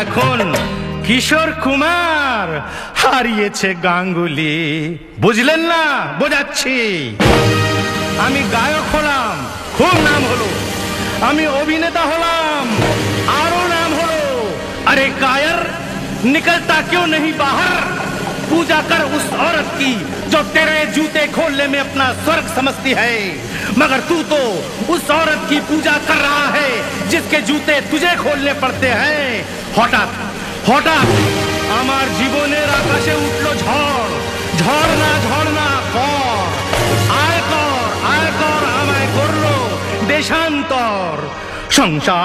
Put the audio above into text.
এখন কিশোর কুমার হারিয়েছে গাঙ্গুলি। বুঝলেন না? বোঝাচ্ছি। আমি গায়ক হলাম, খুব নাম হলো। আমি অভিনেতা হলাম, আরো नाम হলো। अरे कायर निकलता क्यों नहीं बाहर? पूजा कर उस औरत की जो तेरे जूते खोलने में अपना स्वर्ग समझती है, मगर तू तो उस औरत की पूजा कर रहा है जिसके जूते तुझे खोलने पड़ते हैं। हठाৎ हठाৎ আমার জীবনের আকাশে উঠলো ঝড়। ঝড় না কর, আয় কর আমায় করলো দেশান্তর। সংসার